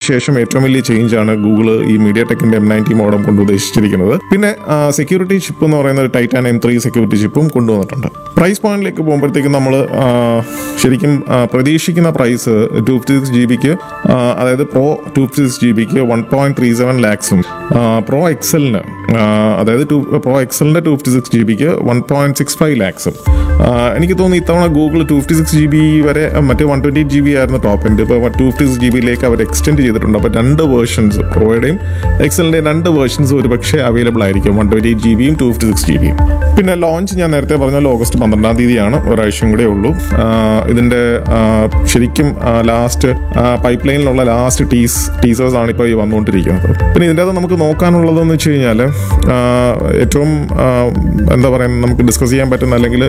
ശേഷം ഏറ്റവും വലിയ ചേഞ്ചാണ് ഗൂഗിൾ ഈ MediaTekന്റെ M90 മോഡം കൊണ്ട് ഉദ്ദേശിച്ചിരിക്കുന്നത്. പിന്നെ സെക്യൂരിറ്റി ചിപ്പ് എന്ന് പറയുന്ന ഒരു Titan M3 സെക്യൂരിറ്റി ചിപ്പും കൊണ്ടുവന്നിട്ടുണ്ട്. പ്രൈസ് പോയിന്റിലേക്ക് പോകുമ്പോഴത്തേക്കും നമ്മൾ ശരിക്കും പ്രതീക്ഷിക്കുന്ന പ്രൈസ് 256GB അതായത് പ്രോ 256GB 1.37 lakhs പ്രോ എക്സലിന് അതായത് പ്രോ എക്സലിന്റെ 256GB 1.65 lakhs. എനിക്ക് തോന്നുന്നു ഇത്തവണ ഗൂഗിൾ 256GB വരെ മറ്റേ 128GB ആയിരുന്നു ടോപ്പ് എൻഡ്, ഇപ്പോൾ 256GB അവർ എക്സ്റ്റെൻഡ് ചെയ്തിട്ടുണ്ട്. അപ്പോൾ 2 വേർഷൻസ് പ്രോയുടെയും എക്സലിൻ്റെയും 2 വേർഷൻസ് ഒരു പക്ഷേ അവൈലബിൾ ആയിരിക്കും, 128GB 256GB. പിന്നെ ലോഞ്ച് ഞാൻ നേരത്തെ പറഞ്ഞാൽ ഓഗസ്റ്റ് 12-ാം തീയതിയാണ്, ഒരാഴ്ചയും കൂടെ ഉള്ളൂ. ഇതിൻ്റെ ശരിക്കും ലാസ്റ്റ് പൈപ്പ് ലൈനിലുള്ള ലാസ്റ്റ് ടീസേഴ്സ് ആണ് ഇപ്പോൾ ഈ വന്നുകൊണ്ടിരിക്കുന്നത്. പിന്നെ ഇതിൻ്റെ അകത്ത് നമുക്ക് നോക്കാനുള്ളതെന്ന് വെച്ച് കഴിഞ്ഞാൽ ഏറ്റവും എന്താ പറയുക നമുക്ക് ഡിസ്കസ് ചെയ്യാൻ പറ്റുന്ന അല്ലെങ്കിൽ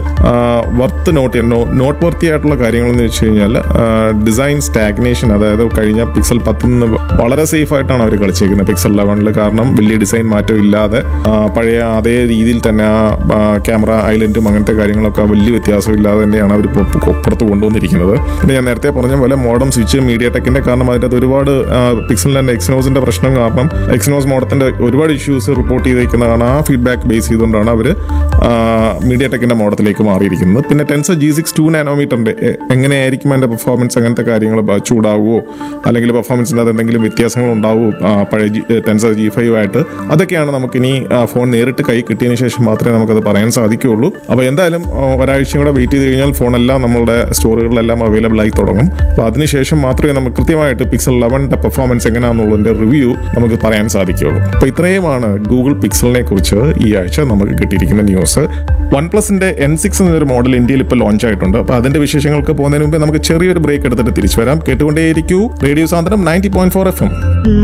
നോട്ട് വർത്തി ആയിട്ടുള്ള കാര്യങ്ങളെന്ന് വെച്ച് കഴിഞ്ഞാൽ ഡിസൈൻ സ്റ്റാഗ്നേഷൻ, അതായത് കഴിഞ്ഞ പിക്സൽ 10 വളരെ സേഫ് ആയിട്ടാണ് അവർ കളിച്ചേക്കുന്നത് പിക്സൽ 11. കാരണം വലിയ ഡിസൈൻ മാറ്റം ഇല്ലാതെ പഴയ അതേ രീതിയിൽ തന്നെ ആ ക്യാമറ ഐലൻഡും അങ്ങനത്തെ കാര്യങ്ങളൊക്കെ വലിയ വ്യത്യാസമില്ലാതെ തന്നെയാണ് അവർ പുറത്ത് കൊണ്ടുവന്നിരിക്കുന്നത്. പിന്നെ ഞാൻ നേരത്തെ പറഞ്ഞ പോലെ മോഡം സ്വിച്ച് MediaTekന്റെ, കാരണം അതിൻ്റെ അത് ഒരുപാട് പിക്സൽ ആൻഡ് എക്സിനോസിന്റെ പ്രശ്നം കാരണം എക്സിനോസ് മോഡത്തിന്റെ ഒരുപാട് ഇഷ്യൂസ് റിപ്പോർട്ട് ചെയ്തേക്കുന്നതാണ്. ആ ഫീഡ്ബാക്ക് ബേസ് ചെയ്തുകൊണ്ടാണ് അവർ MediaTekന്റെ മോഡത്തിലേക്ക് മാറിയിരിക്കുന്നത്. പിന്നെ ടെൻസർ G6 2nm എങ്ങനെയായിരിക്കും അതിൻ്റെ പെർഫോമൻസ്, അങ്ങനത്തെ കാര്യങ്ങൾ ചൂടാവുമോ അല്ലെങ്കിൽ പെർഫോമൻസിൻ്റെ അത് എന്തെങ്കിലും വ്യത്യാസങ്ങൾ ഉണ്ടാവുമോ പഴയ ടെൻസർ G5 ആയിട്ട്, അതൊക്കെയാണ് നമുക്കിനി ഫോൺ നേരിട്ട് കൈ കിട്ടിയതിന് ശേഷം മാത്രമേ നമുക്കത് പറയാൻ സാധിക്കുകയുള്ളൂ. അപ്പോൾ എന്തായാലും ഒരാഴ്ചയും കൂടെ വെയിറ്റ് ചെയ്ത് കഴിഞ്ഞാൽ ഫോണെല്ലാം നമ്മളുടെ സ്റ്റോറുകളിലെല്ലാം അവൈലബിൾ ആയി തുടങ്ങും. അപ്പോൾ അതിനുശേഷം മാത്രമേ നമുക്ക് കൃത്യമായിട്ട് പിക്സൽ 11ന്റെ പെർഫോമൻസ് എങ്ങനെയാണെന്നുള്ളതിൻ്റെ റിവ്യൂ നമുക്ക് പറയാൻ സാധിക്കുകയുള്ളൂ. അപ്പോൾ ഇത്രയുമാണ് ഗൂഗിൾ പിക്സലിനെ കുറിച്ച് ഈ ആഴ്ച നമുക്ക് കിട്ടിയിരിക്കുന്ന ന്യൂസ്. OnePlusന്റെ N6 എന്നൊരു മോഡൽ ഇന്ത്യയിൽ ഇപ്പോൾ ലോഞ്ച് ആയിട്ടുണ്ട്. അപ്പോൾ അതിന്റെ വിശേഷങ്ങൾക്ക് പോകുന്നതിന് മുമ്പ് നമുക്ക് ചെറിയൊരു ബ്രേക്ക് എടുത്തിട്ട് തിരിച്ചു വരാം. കേട്ടുകൊണ്ടേയിരിക്കൂ റേഡിയോ സാന്ത്വനം 90.4 FM.